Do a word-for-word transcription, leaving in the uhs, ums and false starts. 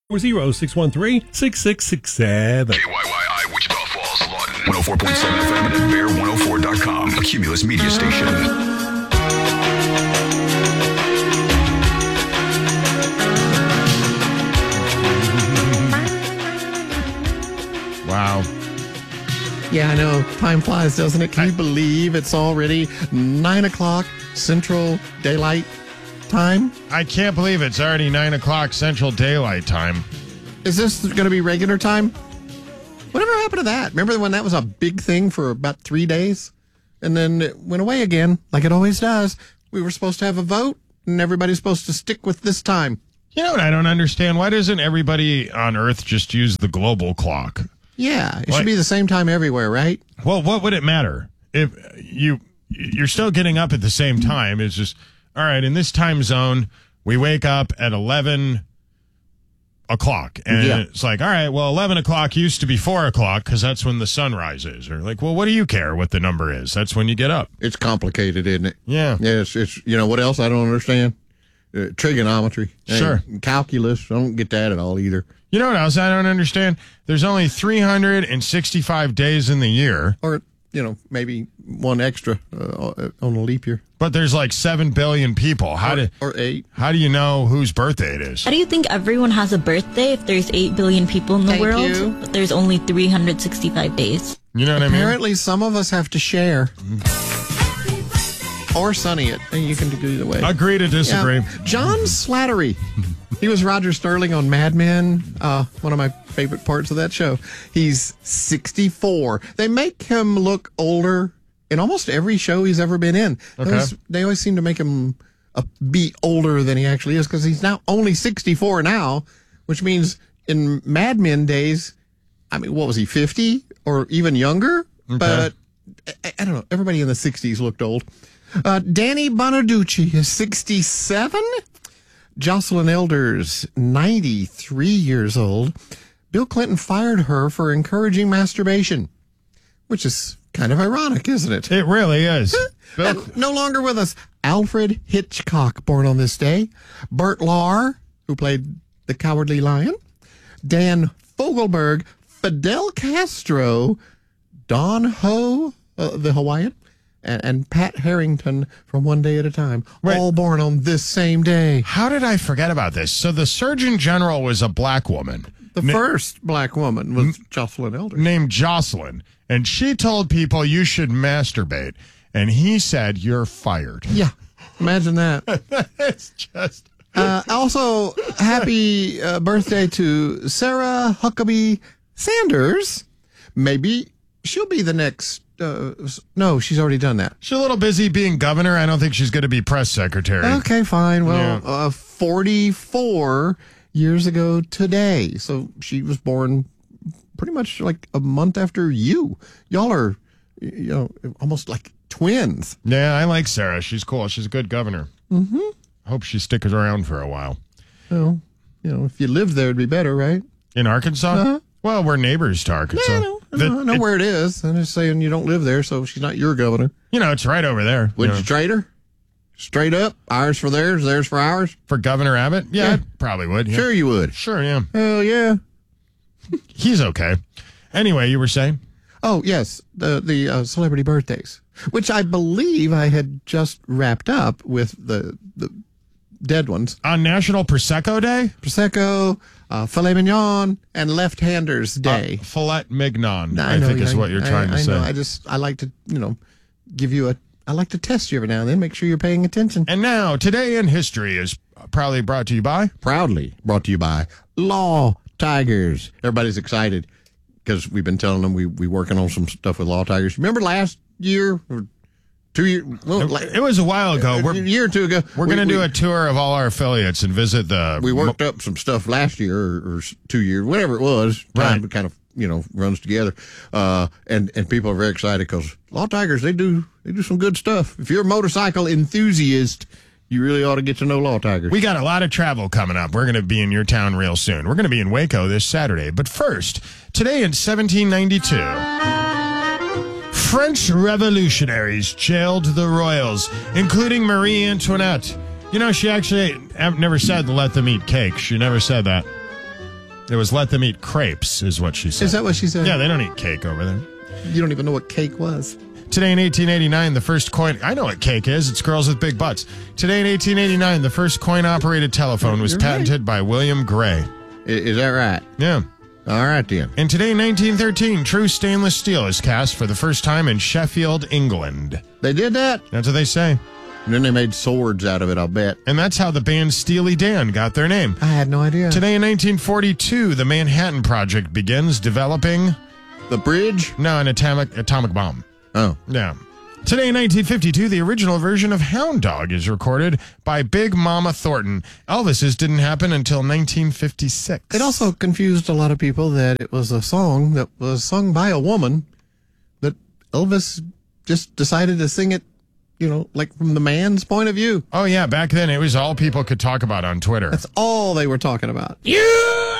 four zero, six one three, six six six seven. K Y Y I, Wichita Falls, Lawton. one oh four point seven F M and at bear one oh four dot com. A Cumulus media station. Wow. Yeah, I know. Time flies, doesn't it? Can you believe it's already nine o'clock Central Daylight Time? I can't believe it's already nine o'clock Central Daylight Time. Is this going to be regular time? Whatever happened to that? Remember when that was a big thing for about three days? And then it went away again, like it always does. We were supposed to have a vote, and everybody's supposed to stick with this time. You know what I don't understand? Why doesn't everybody on Earth just use the global clock? Yeah, it What? should be the same time everywhere, right? Well, what would it matter if you you're still getting up at the same time? It's just all right in this time zone. We wake up at eleven o'clock, and Yeah. it's like, all right, well, eleven o'clock used to be four o'clock because that's when the sun rises. Or like, well, what do you care what the number is? That's when you get up. It's complicated, isn't it? Yeah. Yeah, it's, it's you know what else I don't understand? Uh, trigonometry. Sure. And calculus. I don't get that at all either. You know what else I don't understand? There's only three hundred sixty-five days in the year, Or, you know, maybe one extra uh, on a leap year. but there's like seven billion people. How Or, do or eight. how do you know whose birthday it is? How do you think everyone has a birthday if there's eight billion people in the Thank world, you. but there's only three hundred sixty-five days? You know what I mean? Apparently, some of us have to share. Or sunny it. And you can do either way. Agree to disagree. Yeah. John Slattery. He was Roger Sterling on Mad Men. Uh, one of my favorite parts of that show. He's sixty-four. They make him look older in almost every show he's ever been in. They, Okay. always, they always seem to make him uh, be older than he actually is because he's now only sixty-four now, which means in Mad Men days, I mean, what was he, fifty or even younger? But I, I don't know. Everybody in the sixties looked old. Uh, Danny Bonaducci is sixty-seven. Jocelyn Elders, ninety-three years old. Bill Clinton fired her for encouraging masturbation, which is kind of ironic, isn't it? It really is. Bill- And no longer with us. Alfred Hitchcock, born on this day. Burt Lahr, who played the Cowardly Lion. Dan Fogelberg, Fidel Castro, Don Ho, uh, the Hawaiian, and, and Pat Harrington from One Day at a Time, Right. all born on this same day. How did I forget about this? So the Surgeon General was a black woman The Na- first black woman was Jocelyn Elders. named Jocelyn, and she told people you should masturbate, and he said you're fired. Yeah, imagine that. It's just Uh, also, happy uh, birthday to Sarah Huckabee Sanders. Maybe she'll be the next. Uh, s- no, she's already done that. she's a little busy being governor. I don't think she's going to be press secretary. Okay, fine. Well, Yeah. uh, forty-four years ago today. So she was born pretty much like a month after you. Y'all are, you know, almost like twins. Yeah, I like Sarah. She's cool. She's a good governor. Mm-hmm. Hope she sticks around for a while. Well, you know, if you lived there, it'd be better, right? In Arkansas? Uh-huh. Well, we're neighbors to Arkansas. I know, I The- know, I know it- where it is. I'm just saying you don't live there, so she's not your governor. You know, it's right over there. Would you know. you trade her? Straight up, ours for theirs, theirs for ours? For Governor Abbott? Yeah, Yeah. I probably would. Yeah. Sure you would. Sure, yeah. Hell yeah. He's okay. Anyway, you were saying? Oh, yes, the the uh, celebrity birthdays, which I believe I had just wrapped up with the, the dead ones. On National Prosecco Day? Prosecco, uh, filet mignon, and left-handers day. Uh, filet mignon, I I, know, think is I- what you're I- trying to I say. know. I just, I like to, you know, give you a, I like to test you every now and then, make sure you're paying attention. And now, Today in History is proudly brought to you by... Proudly brought to you by Law Tigers. Everybody's excited because we've been telling them we we working on some stuff with Law Tigers. Remember last year or two years? Well, like, It was a while ago. a We're, year or two ago. we're we- going to do we- a tour of all our affiliates and visit the... We worked up some stuff last year or, or two years, whatever it was. Time Right. kind of you know runs together, uh, and and people are very excited because Law Tigers they do they do some good stuff. If you're a motorcycle enthusiast, you really ought to get to know Law Tigers. We got a lot of travel coming up. We're going to be in your town real soon. We're going to be in Waco this Saturday. But first, today in seventeen ninety-two, French revolutionaries jailed the royals, including Marie Antoinette. You know, she actually I've never said let them eat cake. She never said that. It was let them eat crepes, is what she said. Is that what she said? Yeah, they don't eat cake over there. You don't even know what cake was. Today in eighteen eighty-nine, the first coin... I know what cake is. It's girls with big butts. Today in eighteen eighty-nine, the first coin-operated telephone was You're patented by William Gray. Is, is that right? Yeah. All right, then. And today in nineteen thirteen, true stainless steel is cast for the first time in Sheffield, England. They did that? That's what they say. And then they made swords out of it, I'll bet. And that's how the band Steely Dan got their name. I had no idea. Today in nineteen forty-two, the Manhattan Project begins developing... The bridge? No, an atomic atomic bomb. Oh. Yeah. Today in nineteen fifty-two, the original version of Hound Dog is recorded by Big Mama Thornton. Elvis's didn't happen until nineteen fifty-six. It also confused a lot of people that it was a song that was sung by a woman, that Elvis just decided to sing it, you know, like from the man's point of view. Oh, yeah. Back then, it was all people could talk about on Twitter. That's all they were talking about. You